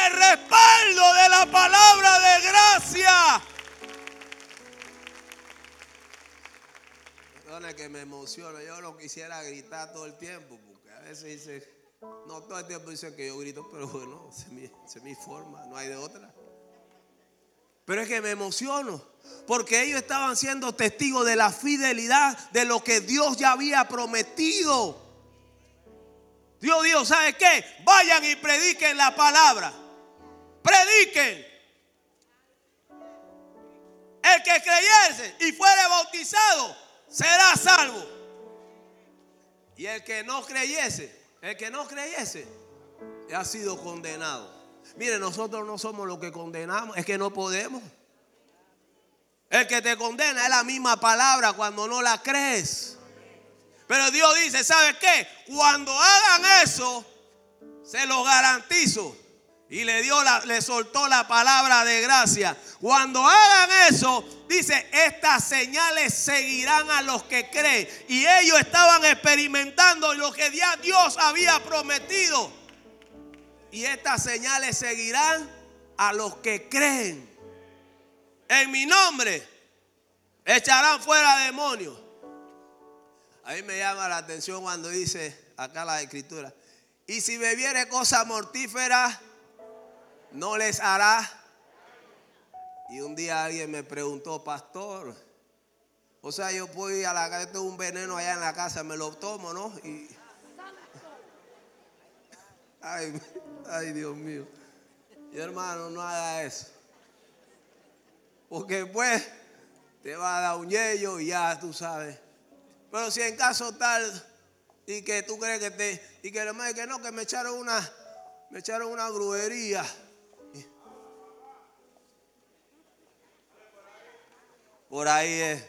el respaldo de la palabra de gracia. Perdone que me emociono. Yo no quisiera gritar todo el tiempo, porque a veces dice, no todo el tiempo dicen que yo grito, pero bueno, esa es mi forma, no hay de otra. Pero es que me emociono, porque ellos estaban siendo testigos de la fidelidad de lo que Dios ya había prometido. Dios dijo, ¿sabe qué? Vayan y prediquen la palabra. Prediquen. El que creyese y fuere bautizado será salvo. Y el que no creyese ha sido condenado. Mire, nosotros no somos los que condenamos, es que no podemos. El que te condena es la misma palabra cuando no la crees. Pero Dios dice, ¿sabes qué? Cuando hagan eso, se los garantizo. Y le soltó la palabra de gracia. Cuando hagan eso, dice, estas señales seguirán a los que creen. Y ellos estaban experimentando lo que ya Dios había prometido. Y estas señales seguirán a los que creen. En mi nombre echarán fuera demonios. A mí me llama la atención cuando dice acá la escritura, y si bebiere cosa mortífera, no les hará. Y un día alguien me preguntó, pastor, o sea, yo puedo ir a la casa, tengo un veneno allá en la casa, me lo tomo, ¿no? Y ay, Dios mío. Y hermano, no haga eso. Porque pues te va a dar un yello y ya tú sabes. Pero si en caso tal y que tú crees y que hermano, que no, que me echaron una brujería. Por ahí es.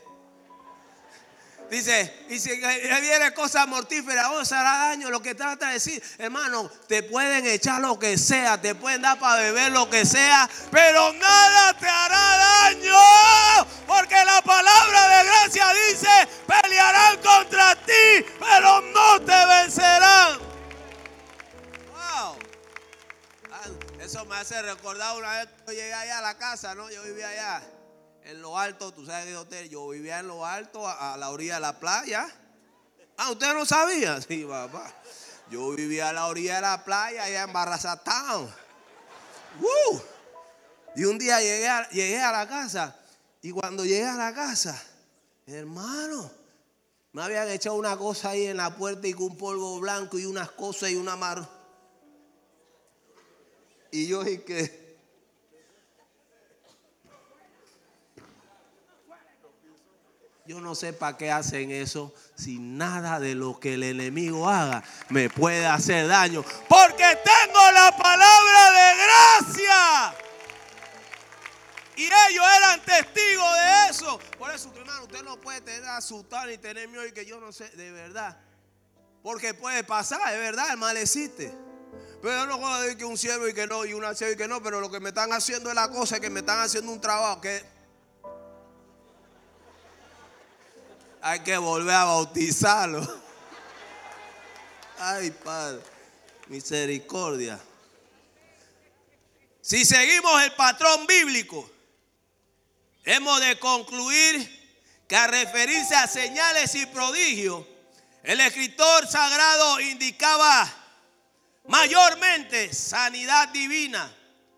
Dice, y si viene cosa mortífera, os hará daño. Lo que trata de decir, hermano, te pueden echar lo que sea, te pueden dar para beber lo que sea, pero nada te hará daño, porque la palabra de gracia dice, pelearán contra ti, pero no te vencerán. Wow. Eso me hace recordar una vez que llegué allá a la casa, ¿no? Yo vivía allá en lo alto, tú sabes que hotel, yo vivía en lo alto, a la orilla de la playa. Ah, ¿usted no sabía? Sí, papá. Yo vivía a la orilla de la playa, allá en Barrazatán. Y un día llegué a la casa, y cuando llegué a la casa, hermano, me habían echado una cosa ahí en la puerta y con un polvo blanco y unas cosas y una mar. Y yo dije, yo no sé para qué hacen eso, si nada de lo que el enemigo haga me puede hacer daño, porque tengo la palabra de gracia. Y ellos eran testigos de eso. Por eso, hermano, usted no puede tener asustado ni tener miedo y que yo no sé, de verdad. Porque puede pasar, es verdad, el mal existe. Pero yo no puedo decir que un siervo y que no, y una sierva y que no, pero lo que me están haciendo es la cosa, es que me están haciendo un trabajo que hay que volver a bautizarlo. Ay, Padre, misericordia. Si seguimos el patrón bíblico, hemos de concluir que al referirse a señales y prodigios, el escritor sagrado indicaba mayormente sanidad divina.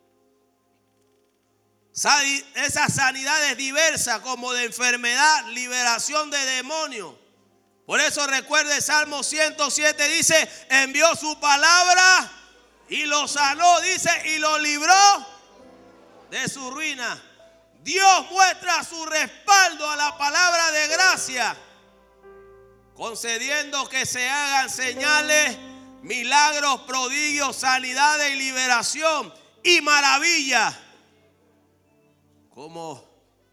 Esas sanidades diversas como de enfermedad, liberación de demonios. Por eso recuerde el Salmo 107, dice, envió su palabra y lo sanó, dice, y lo libró de su ruina. Dios muestra su respaldo a la palabra de gracia, concediendo que se hagan señales, milagros, prodigios, sanidades y liberación y maravillas como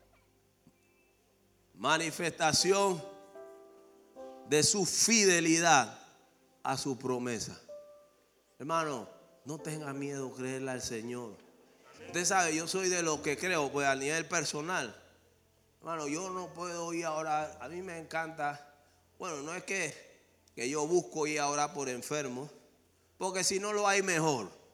manifestación de su fidelidad a su promesa. Hermano, no tenga miedo creerle al Señor. Usted sabe, yo soy de los que creo, pues a nivel personal. Hermano, yo no puedo ir a orar. A mí me encanta. Bueno, no es que yo busco ir a orar por enfermos, porque si no lo hay mejor.